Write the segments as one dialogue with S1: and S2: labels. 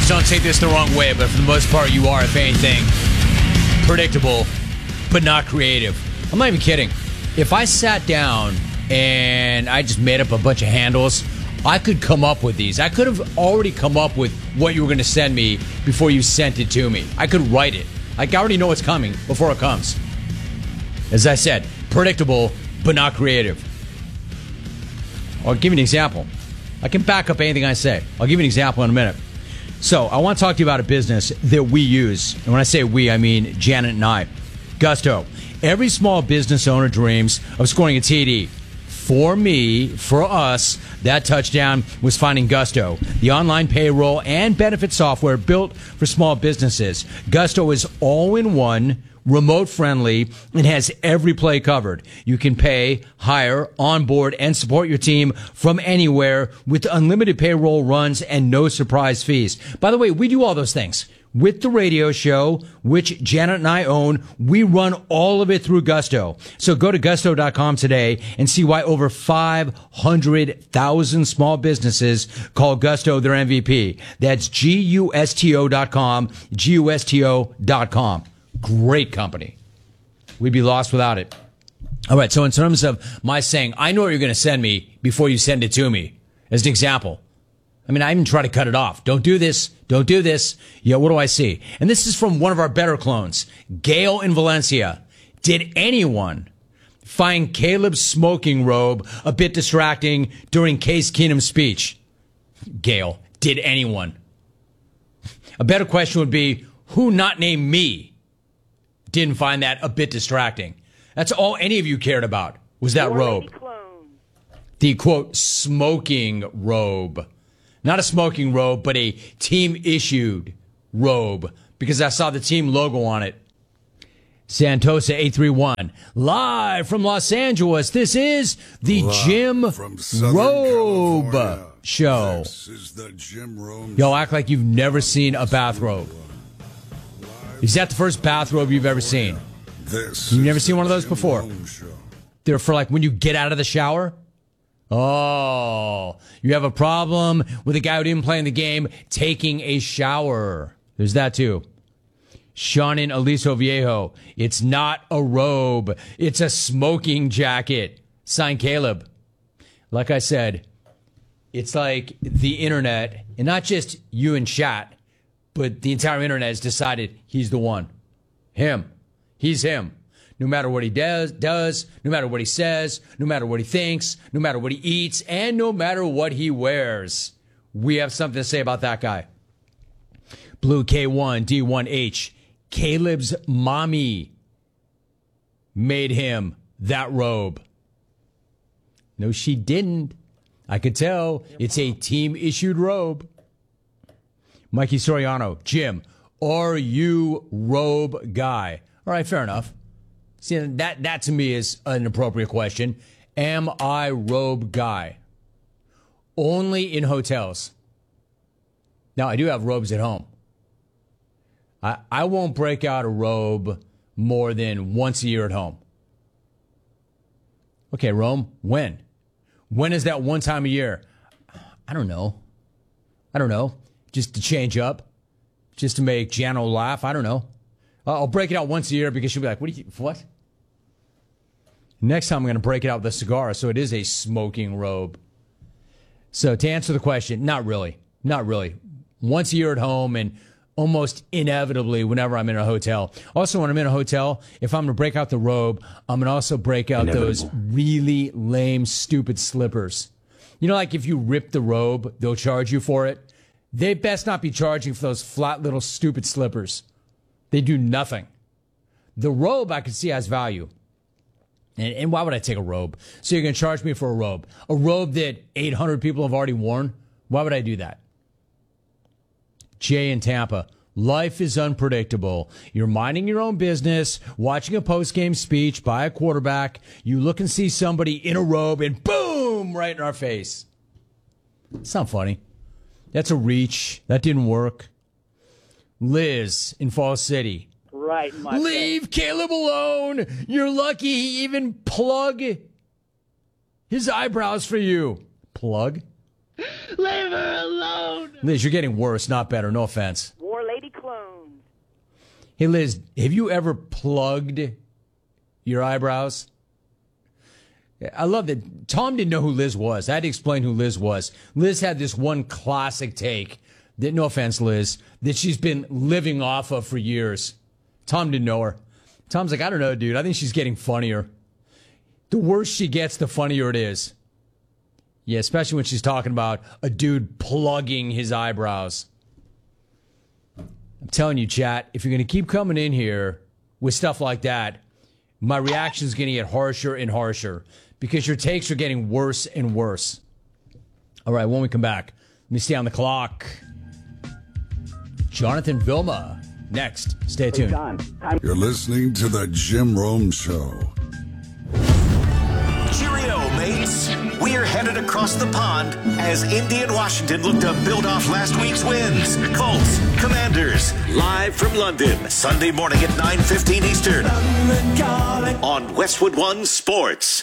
S1: don't take this the wrong way, but for the most part, you are, if anything, predictable, but not creative. I'm not even kidding. If I sat down and I just made up a bunch of handles, I could come up with these. I could have already come up with what you were going to send me before you sent it to me. I could write it. Like, I already know what's coming before it comes. As I said, predictable, but not creative. I'll give you an example. I can back up anything I say. I'll give you an example in a minute. So, I want to talk to you about a business that we use. And when I say we, I mean Janet and I. Gusto. Every small business owner dreams of scoring a TD. For me, for us, that touchdown was finding Gusto, the online payroll and benefit software built for small businesses. Gusto is all-in-one, remote-friendly, and has every play covered. You can pay, hire, onboard, and support your team from anywhere with unlimited payroll runs and no surprise fees. By the way, we do all those things. With the radio show, which Janet and I own, we run all of it through Gusto. So go to gusto.com today and see why over 500,000 small businesses call Gusto their MVP. That's gusto.com, gusto.com. Great company. We'd be lost without it. All right, so in terms of my saying, I know what you're going to send me before you send it to me, as an example. I mean, I even try to cut it off. Don't do this. Don't do this. Yeah, what do I see? And this is from one of our better clones, Gail in Valencia. Did anyone find Caleb's smoking robe a bit distracting during Case Keenum's speech? Gail, did anyone? A better question would be, who not named me didn't find that a bit distracting? That's all any of you cared about, was that robe. The, quote, smoking robe. Not a smoking robe, but a team-issued robe, because I saw the team logo on it. Santosa 831, live from Los Angeles. This is the
S2: live
S1: Jim Robe
S2: California.
S1: Show.
S2: This is the Jim Robe
S1: Yo, act like you've never seen a bathrobe. Is that the first bathrobe you've ever seen? You've never seen one of those before? They're for like when you get out of the shower? Oh, you have a problem with a guy who didn't play in the game taking a shower. There's that too. Sean in Aliso Viejo. It's not a robe. It's a smoking jacket. Signed Caleb. Like I said, it's like the internet, and not just you and chat, but the entire internet has decided he's the one. Him. He's him. No matter what he does, no matter what he says, no matter what he thinks, no matter what he eats, and no matter what he wears. We have something to say about that guy. Blue K1 D1H. Caleb's mommy made him that robe. No, she didn't. I could tell. It's a team-issued robe. Mikey Soriano. Jim, are you robe guy? All right, fair enough. See, that to me is an appropriate question. Am I robe guy? Only in hotels. Now, I do have robes at home. I won't break out a robe more than once a year at home. Okay, Rome, when? When is that one time a year? I don't know. Just to change up. Just to make Jano laugh. I don't know. I'll break it out once a year because she'll be like, what? Next time I'm going to break it out with a cigar, so it is a smoking robe. So to answer the question, not really. Once a year at home and almost inevitably whenever I'm in a hotel. Also, when I'm in a hotel, if I'm going to break out the robe, I'm going to also break out those really lame, stupid slippers. You know, like if you rip the robe, they'll charge you for it. They best not be charging for those flat little stupid slippers. They do nothing. The robe I can see has value. And why would I take a robe? So you're going to charge me for a robe? A robe that 800 people have already worn? Why would I do that? Jay in Tampa. Life is unpredictable. You're minding your own business, watching a post-game speech by a quarterback. You look and see somebody in a robe and boom, right in our face. It's not funny. That's a reach. That didn't work. Liz in Falls City.
S3: Right,
S1: Leave Caleb alone. You're lucky he even plug his eyebrows for you. Plug?
S3: Leave her alone.
S1: Liz, you're getting worse, not better. No offense.
S3: War lady clones.
S1: Hey, Liz, have you ever plugged your eyebrows? I love that. Tom didn't know who Liz was. I had to explain who Liz was. Liz had this one classic take that, no offense, Liz, that she's been living off of for years. Tom didn't know her. Tom's like, I don't know, dude. I think she's getting funnier. The worse she gets, the funnier it is. Yeah, especially when she's talking about a dude plugging his eyebrows. I'm telling you, chat, if you're going to keep coming in here with stuff like that, my reaction is going to get harsher and harsher because your takes are getting worse and worse. All right, when we come back, let me stay on the clock. Jonathan Vilma, next. Stay tuned.
S2: You're listening to the Jim Rome Show.
S4: Cheerio, mates. We're headed across the pond as Indy and Washington look to build off last week's wins. Colts, Commanders, live from London, Sunday morning at 9:15 Eastern on Westwood One Sports.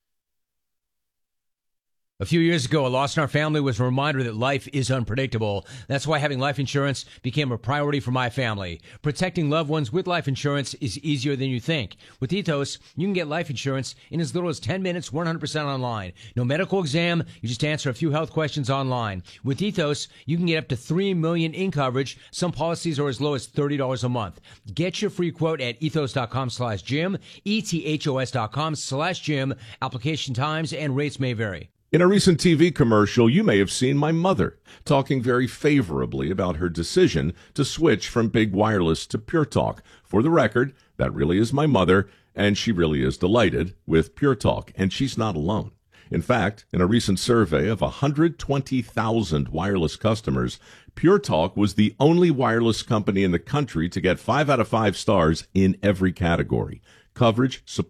S1: A few years ago, a loss in our family was a reminder that life is unpredictable. That's why having life insurance became a priority for my family. Protecting loved ones with life insurance is easier than you think. With Ethos, you can get life insurance in as little as 10 minutes, 100% online. No medical exam, you just answer a few health questions online. With Ethos, you can get up to $3 million in coverage. Some policies are as low as $30 a month. Get your free quote at ethos.com/Jim, ethos.com/Jim. Application times and rates may vary.
S5: In a recent TV commercial, you may have seen my mother talking very favorably about her decision to switch from Big Wireless to Pure Talk. For the record, that really is my mother, and she really is delighted with Pure Talk, and she's not alone. In fact, in a recent survey of 120,000 wireless customers, Pure Talk was the only wireless company in the country to get 5 out of 5 stars in every category: coverage, support,